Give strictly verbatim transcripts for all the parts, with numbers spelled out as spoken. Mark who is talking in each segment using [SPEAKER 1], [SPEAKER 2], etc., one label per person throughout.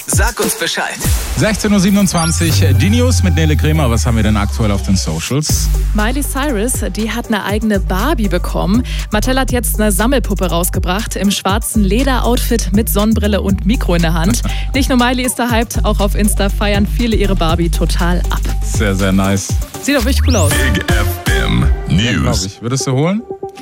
[SPEAKER 1] Sag uns Bescheid.
[SPEAKER 2] sechzehn Uhr siebenundzwanzig, die News mit Nele Kremer. Was haben wir denn aktuell auf den Socials?
[SPEAKER 3] Miley Cyrus, die hat eine eigene Barbie bekommen. Mattel hat jetzt eine Sammelpuppe rausgebracht im schwarzen Lederoutfit mit Sonnenbrille und Mikro in der Hand. Nicht nur Miley ist da hyped, auch auf Insta feiern viele ihre Barbie total ab.
[SPEAKER 2] Sehr, sehr nice.
[SPEAKER 3] Sieht doch wirklich cool aus.
[SPEAKER 4] Big F M News.
[SPEAKER 2] Ja, ich. Würdest du holen?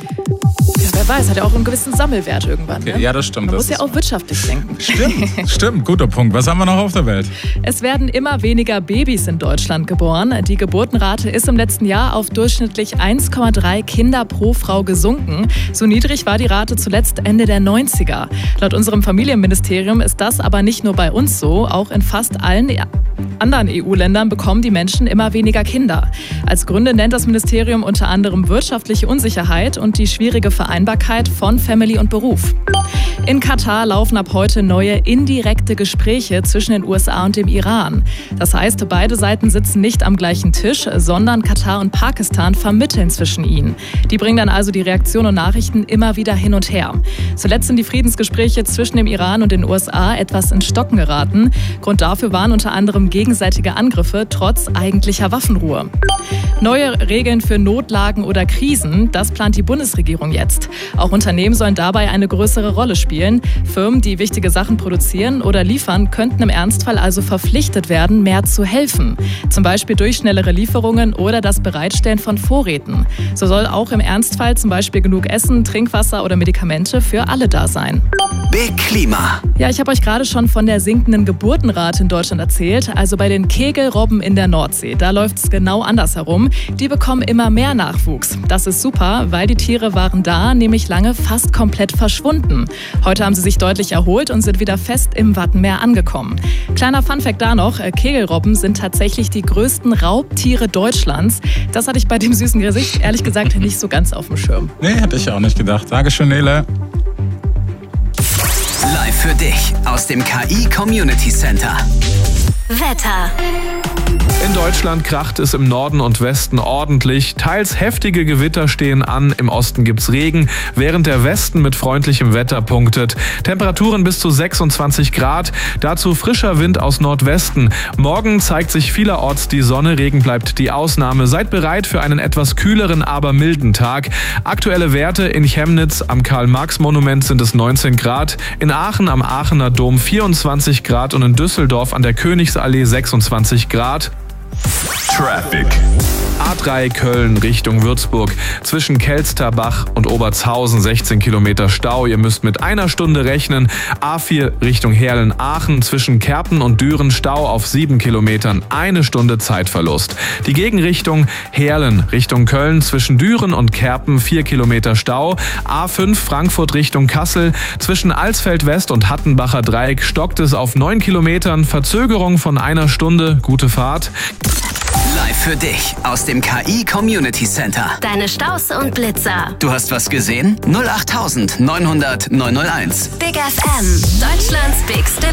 [SPEAKER 3] Ja, wer weiß, hat ja auch einen gewissen Sammelwert irgendwann.
[SPEAKER 2] Okay,
[SPEAKER 3] ne?
[SPEAKER 2] ja, das stimmt.
[SPEAKER 3] Man
[SPEAKER 2] das
[SPEAKER 3] muss ja auch wirtschaftlich denken.
[SPEAKER 2] Stimmt, stimmt, guter Punkt. Was haben wir noch auf der Welt?
[SPEAKER 3] Es werden immer weniger Babys in Deutschland geboren. Die Geburtenrate ist im letzten Jahr auf durchschnittlich eins Komma drei Kinder pro Frau gesunken. So niedrig war die Rate zuletzt Ende der neunziger. Laut unserem Familienministerium ist das aber nicht nur bei uns so. Auch in fast allen anderen E U-Ländern bekommen die Menschen immer weniger Kinder. Als Gründe nennt das Ministerium unter anderem wirtschaftliche Unsicherheit und die schwierige Vereinbarkeit von Family und Beruf. In Katar laufen ab heute neue indirekte Gespräche zwischen den U S A und dem Iran. Das heißt, beide Seiten sitzen nicht am gleichen Tisch, sondern Katar und Pakistan vermitteln zwischen ihnen. Die bringen dann also die Reaktionen und Nachrichten immer wieder hin und her. Zuletzt sind die Friedensgespräche zwischen dem Iran und den U S A etwas ins Stocken geraten. Grund dafür waren unter anderem gegenseitige Angriffe trotz eigentlicher Waffenruhe. Neue Regeln für Notlagen oder Krisen, das plant die Bundesregierung jetzt. Auch Unternehmen sollen dabei eine größere Rolle spielen. Firmen, die wichtige Sachen produzieren oder liefern, könnten im Ernstfall also verpflichtet werden, mehr zu helfen. Zum Beispiel durch schnellere Lieferungen oder das Bereitstellen von Vorräten. So soll auch im Ernstfall zum Beispiel genug Essen, Trinkwasser oder Medikamente für alle da sein.
[SPEAKER 1] Big Klima.
[SPEAKER 3] Ja, ich habe euch gerade schon von der sinkenden Geburtenrate in Deutschland erzählt. Also bei den Kegelrobben in der Nordsee. Da läuft es genau andersherum. Die bekommen immer mehr Nachwuchs. Das ist super, weil die Tiere waren da nämlich lange fast komplett verschwunden. Heute haben sie sich deutlich erholt und sind wieder fest im Wattenmeer angekommen. Kleiner Funfact da noch, Kegelrobben sind tatsächlich die größten Raubtiere Deutschlands. Das hatte ich bei dem süßen Gesicht ehrlich gesagt nicht so ganz auf dem Schirm.
[SPEAKER 2] Nee, hätte ich auch nicht gedacht. Dankeschön, Nele.
[SPEAKER 1] Live für dich aus dem K I Community Center.
[SPEAKER 5] Wetter.
[SPEAKER 6] In Deutschland kracht es im Norden und Westen ordentlich. Teils heftige Gewitter stehen an. Im Osten gibt's Regen, während der Westen mit freundlichem Wetter punktet. Temperaturen bis zu sechsundzwanzig Grad. Dazu frischer Wind aus Nordwesten. Morgen zeigt sich vielerorts die Sonne. Regen bleibt die Ausnahme. Seid bereit für einen etwas kühleren, aber milden Tag. Aktuelle Werte in Chemnitz am Karl-Marx-Monument sind es neunzehn Grad. In Aachen am Aachener Dom vierundzwanzig Grad und in Düsseldorf an der Königsallee sechsundzwanzig Grad.
[SPEAKER 4] Traffic.
[SPEAKER 6] A drei Köln Richtung Würzburg. Zwischen Kelsterbach und Obertshausen sechzehn Kilometer Stau. Ihr müsst mit einer Stunde rechnen. A vier Richtung Heerlen-Aachen. Zwischen Kerpen und Düren Stau auf sieben Kilometern. Eine Stunde Zeitverlust. Die Gegenrichtung Heerlen Richtung Köln. Zwischen Düren und Kerpen vier Kilometer Stau. A fünf Frankfurt Richtung Kassel. Zwischen Alsfeld West und Hattenbacher Dreieck stockt es auf neun Kilometern. Verzögerung von einer Stunde. Gute Fahrt.
[SPEAKER 1] Live für dich aus dem K I Community Center.
[SPEAKER 5] Deine Staus und Blitzer.
[SPEAKER 1] Du hast was gesehen? null acht neunhundert neunhundert neunhunderteins.
[SPEAKER 5] Big F M. Deutschlands bigste